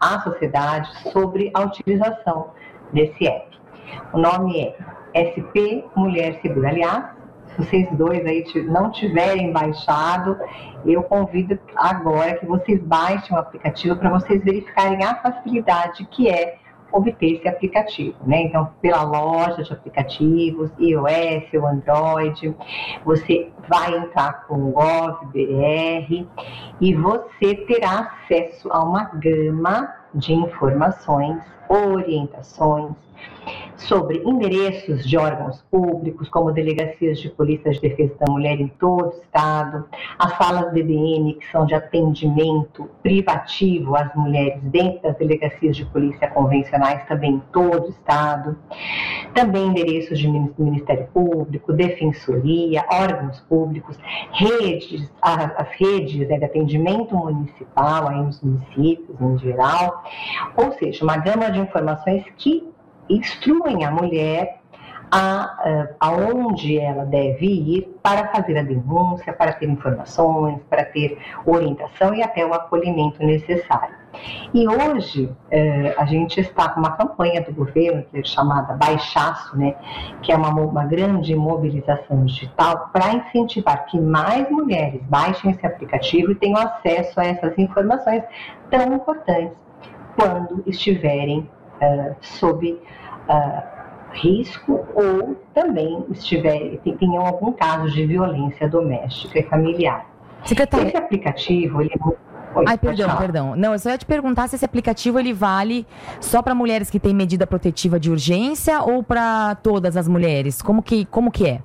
à sociedade sobre a utilização desse app. O nome é SP Mulher Segura. Aliás, se vocês dois aí não tiverem baixado, eu convido agora que vocês baixem o aplicativo para vocês verificarem a facilidade que é obter esse aplicativo, né? Então, pela loja de aplicativos, iOS ou Android, você vai entrar com o GovBR e você terá acesso a uma gama de informações, orientações sobre endereços de órgãos públicos, como delegacias de polícia de defesa da mulher em todo o estado, as salas DDM, que são de atendimento privativo às mulheres dentro das delegacias de polícia convencionais, também em todo o estado, também endereços de Ministério Público, Defensoria, órgãos públicos, redes, as redes de atendimento municipal, aí nos municípios em geral, ou seja, uma gama de informações que instruem a mulher aonde ela deve ir para fazer a denúncia, para ter informações, para ter orientação e até o acolhimento necessário. E hoje a gente está com uma campanha do governo que é chamada Baixaço, né, que é uma grande mobilização digital para incentivar que mais mulheres baixem esse aplicativo e tenham acesso a essas informações tão importantes quando estiverem sob risco ou também tenham algum caso de violência doméstica e familiar. Secretária, esse aplicativo, ele... Perdão. Não, eu só ia te perguntar se esse aplicativo ele vale só para mulheres que têm medida protetiva de urgência ou para todas as mulheres? Como que é?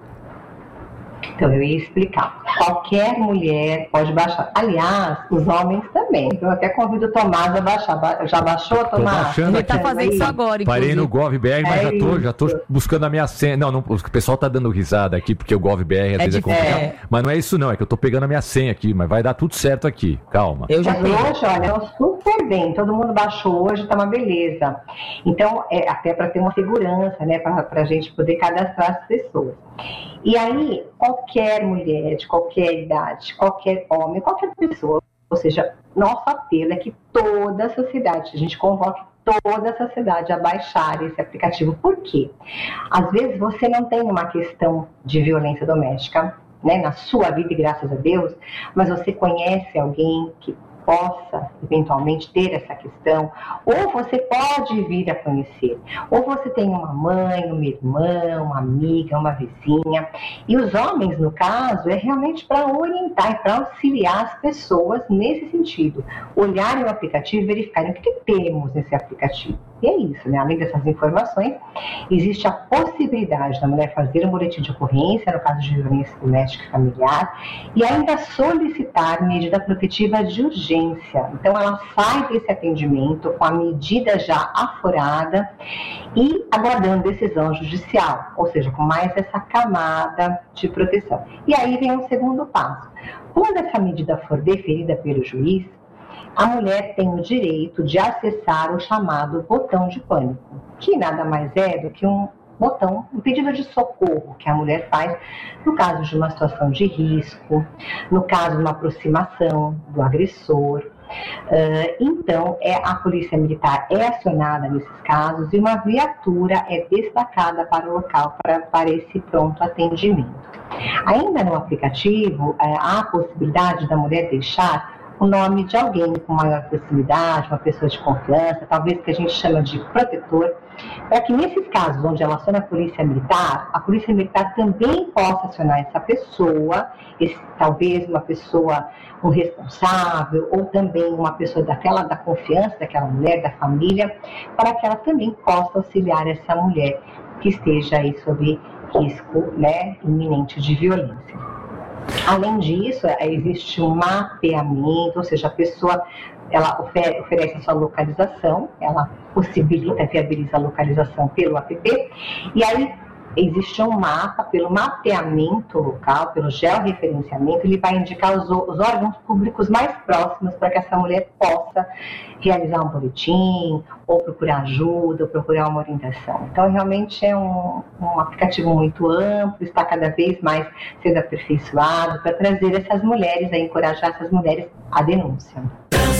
Então, eu ia explicar. Qualquer mulher pode baixar. Aliás, os homens também. Eu até convido o Tomás a baixar. Já baixou, Tomás? Ele está fazendo isso agora, inclusive. Parei no GovBR, mas já tô buscando a minha senha. Não, o pessoal tá dando risada aqui, porque o GovBR às vezes é complicado. Mas não é isso não, é que eu tô pegando a minha senha aqui, mas vai dar tudo certo aqui. Calma. Eu já hoje, olha, eu super bem. Todo mundo baixou hoje, tá uma beleza. Então, até para ter uma segurança, né, para a gente poder cadastrar as pessoas. E aí, qualquer mulher, de qualquer idade, qualquer homem, qualquer pessoa, ou seja, nosso apelo é que toda a sociedade, a gente convoque toda a sociedade a baixar esse aplicativo. Por quê? Às vezes você não tem uma questão de violência doméstica, né, na sua vida, e graças a Deus, mas você conhece alguém que possa eventualmente ter essa questão, ou você pode vir a conhecer, ou você tem uma mãe, uma irmã, uma amiga, uma vizinha, e os homens, no caso, é realmente para orientar e para auxiliar as pessoas nesse sentido, olharem o aplicativo e verificarem o que temos nesse aplicativo. E é isso, né? Além dessas informações, existe a possibilidade da mulher fazer um boletim de ocorrência, no caso de violência doméstica e familiar, e ainda solicitar medida protetiva de urgência. Então, ela sai desse atendimento com a medida já aforada e aguardando decisão judicial, ou seja, com mais essa camada de proteção. E aí vem o segundo passo. Quando essa medida for deferida pelo juiz, a mulher tem o direito de acessar o chamado botão de pânico, que nada mais é do que um pedido de socorro que a mulher faz no caso de uma situação de risco, no caso de uma aproximação do agressor. Então, a polícia militar é acionada nesses casos e uma viatura é destacada para o local para esse pronto atendimento. Ainda no aplicativo, há a possibilidade da mulher deixar o nome de alguém com maior proximidade, uma pessoa de confiança, talvez que a gente chama de protetor, para que nesses casos onde ela aciona a polícia militar também possa acionar essa pessoa, talvez uma pessoa, um responsável, ou também uma pessoa da confiança daquela mulher, da família, para que ela também possa auxiliar essa mulher que esteja aí sob risco, né, iminente de violência. Além disso, existe um mapeamento, ou seja, a pessoa ela oferece a sua localização, ela viabiliza a localização pelo app, e aí existe um mapa, pelo mapeamento local, pelo georreferenciamento, ele vai indicar os órgãos públicos mais próximos para que essa mulher possa realizar um boletim, ou procurar ajuda, ou procurar uma orientação. Então, realmente é um aplicativo muito amplo, está cada vez mais sendo aperfeiçoado para trazer essas mulheres, encorajar essas mulheres à denúncia.